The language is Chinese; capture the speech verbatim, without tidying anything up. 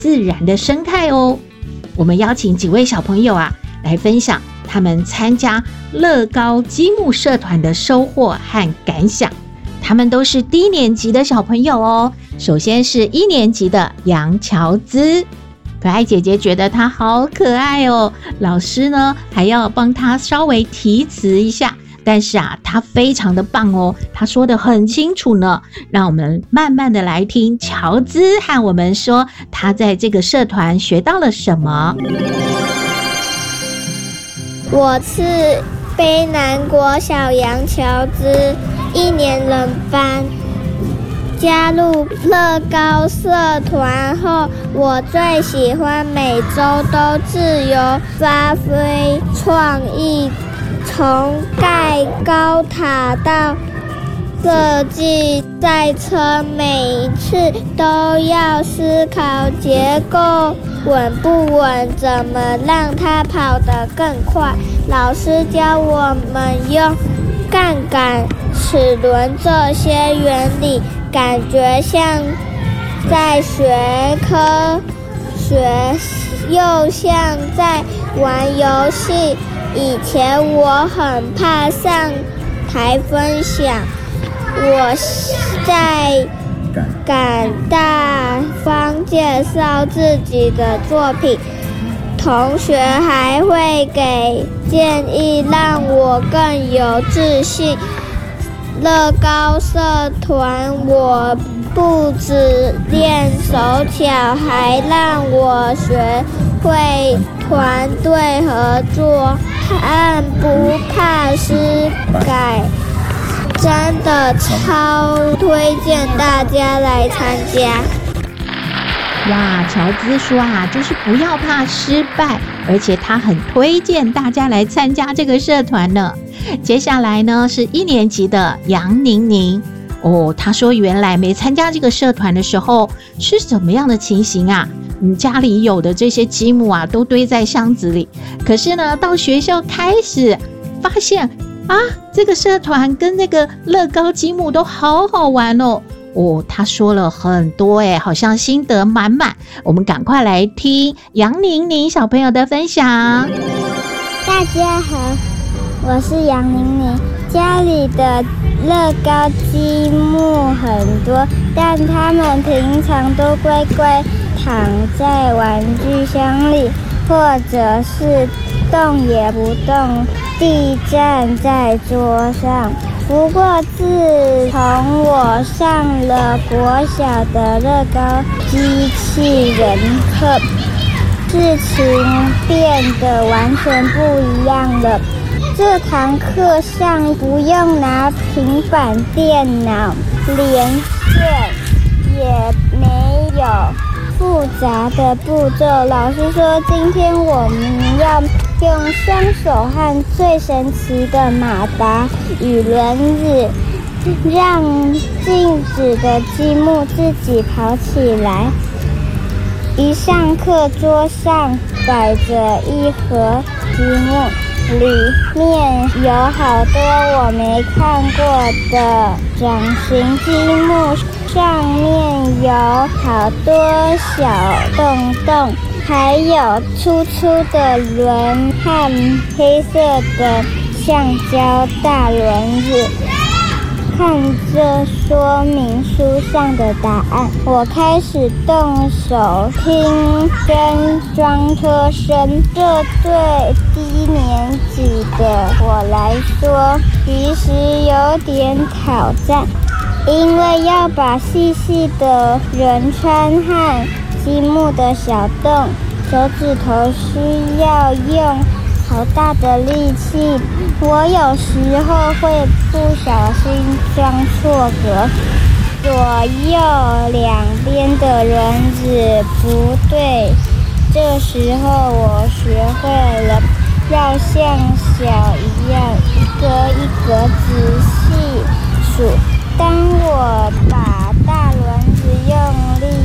自然的生态哦。我们邀请几位小朋友啊，来分享他们参加乐高积木社团的收获和感想。他们都是低年级的小朋友哦。首先是一年级的杨乔姿，可爱姐姐觉得她好可爱哦，老师呢还要帮她稍微提词一下，但是啊，她非常的棒哦，她说得很清楚呢。让我们慢慢的来听乔姿和我们说她在这个社团学到了什么。 我是卑南国小杨乔姿，一年人班。加入乐高社团后，我最喜欢每周都自由发挥创意，从盖高塔到设计赛车，每一次都要思考结构稳不稳，怎么让它跑得更快。老师教我们用杠杆、齿轮这些原理，感觉像在学科学，又像在玩游戏。以前我很怕上台分享，我在敢大方介绍自己的作品，同学还会给建议，让我更有自信。乐高社团我不只练手巧，还让我学会团队合作和不怕失败，真的超推荐大家来参加。 哇，乔姿说啊，就是不要怕失败，而且他很推荐大家来参加这个社团呢。接下来呢是一年级的杨宁宁哦，他说原来没参加这个社团的时候是什么样的情形啊？嗯，家里有的这些积木啊都堆在箱子里，可是呢到学校开始发现啊，这个社团跟那个乐高积木都好好玩哦。哦，他说了很多诶，好像心得满满。我们赶快来听杨宁宁小朋友的分享。 大家好，我是杨宁宁。家里的乐高积木很多，但他们平常都乖乖躺在玩具箱里，或者是动也不动地站在桌上。不过自从我上了国小的乐高机器人课，事情变得完全不一样了。这堂课上不用拿平板电脑连线，也没有复杂的步骤。老师说今天我们要用双手和最神奇的马达与轮子，让静止的积木自己跑起来。一上课，桌上摆着一盒积木，里面有好多我没看过的掌形积木，上面有好多小洞洞，还有粗粗的轮和黑色的橡胶大轮子。看着说明书上的答案，我开始动手听跟装车声。这对低年级的我来说其实有点挑战，因为要把细细的圆圈和积木的小洞，手指头需要用好大的力气，我有时候会不小心装错格，左右两边的轮子不对。这时候我学会了要像小一样一个一个仔细数。当我把大轮子用力